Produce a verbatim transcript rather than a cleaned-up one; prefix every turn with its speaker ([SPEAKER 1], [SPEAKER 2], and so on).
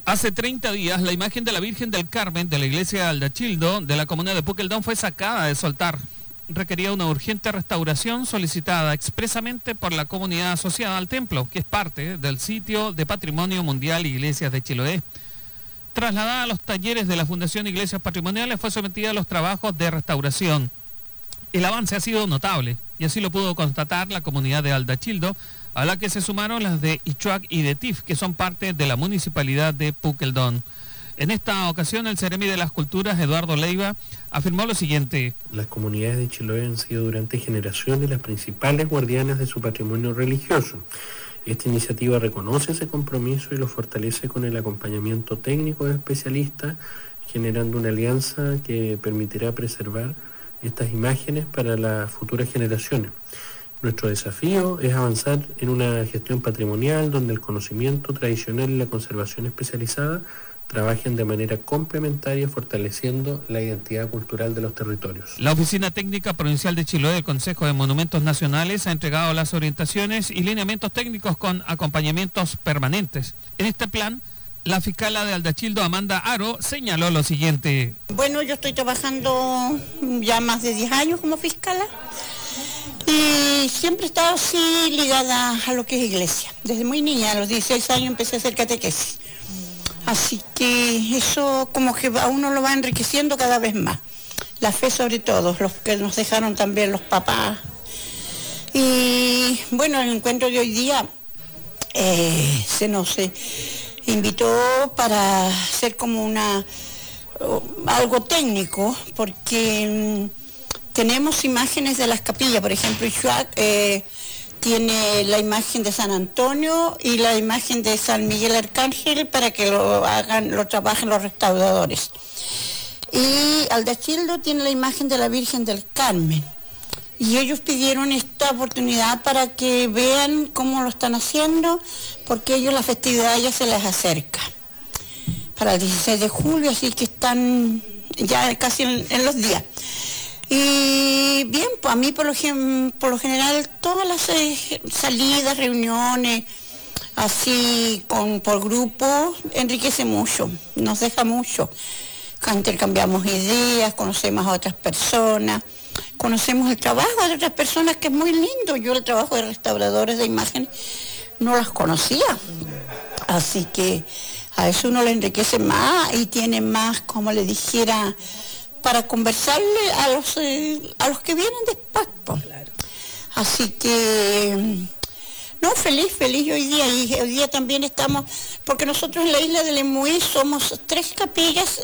[SPEAKER 1] Hace treinta días, la imagen de la Virgen del Carmen de la iglesia de Aldachildo, de la comuna de Pukeldón, fue sacada de su altar. Requería una urgente restauración solicitada expresamente por la comunidad asociada al templo, que es parte del sitio de Patrimonio Mundial Iglesias de Chiloé. Trasladada a los talleres de la Fundación Iglesias Patrimoniales, fue sometida a los trabajos de restauración. El avance ha sido notable, y así lo pudo constatar la comunidad de Aldachildo, a la que se sumaron las de Ichuac y de Tif, que son parte de la municipalidad de Pukeldón. En esta ocasión, el Ceremi de las Culturas, Eduardo Leiva, afirmó lo siguiente.
[SPEAKER 2] Las comunidades de Chiloé han sido durante generaciones las principales guardianas de su patrimonio religioso. Esta iniciativa reconoce ese compromiso y lo fortalece con el acompañamiento técnico de especialistas, generando una alianza que permitirá preservar estas imágenes para las futuras generaciones. Nuestro desafío es avanzar en una gestión patrimonial donde el conocimiento tradicional y la conservación especializada trabajen de manera complementaria, fortaleciendo la identidad cultural de los territorios.
[SPEAKER 1] La Oficina Técnica Provincial de Chiloé del Consejo de Monumentos Nacionales ha entregado las orientaciones y lineamientos técnicos con acompañamientos permanentes. En este plan, la fiscala de Aldachildo, Amanda Aro, señaló lo siguiente.
[SPEAKER 3] Bueno, yo estoy trabajando ya más de diez años como fiscala y siempre he estado así ligada a lo que es iglesia. Desde muy niña, a los dieciséis años empecé a hacer catequesis. Así que eso como que a uno lo va enriqueciendo cada vez más. La fe sobre todo, los que nos dejaron también los papás. Y bueno, el encuentro de hoy día eh, se nos eh, invitó para hacer como una algo técnico, porque mmm, tenemos imágenes de las capillas, por ejemplo, Ichuac eh, tiene la imagen de San Antonio y la imagen de San Miguel Arcángel para que lo hagan, lo trabajen los restauradores. Y Aldachildo tiene la imagen de la Virgen del Carmen. Y ellos pidieron esta oportunidad para que vean cómo lo están haciendo, porque ellos la festividad ya se les acerca. Para el dieciséis de julio, así que están ya casi en, en los días. Y bien, pues a mí por lo, por lo general todas las eh, salidas, reuniones, así con, por grupo, enriquece mucho, nos deja mucho. Intercambiamos ideas, conocemos a otras personas, conocemos el trabajo de otras personas, que es muy lindo. Yo el trabajo de restauradores de imágenes no las conocía, así que a eso uno le enriquece más y tiene más, como le dijera, para conversarle a los eh, a los que vienen después. Claro. Así que, no, feliz, feliz hoy día. Y hoy día también estamos, porque nosotros en la isla de Lemuí somos tres capillas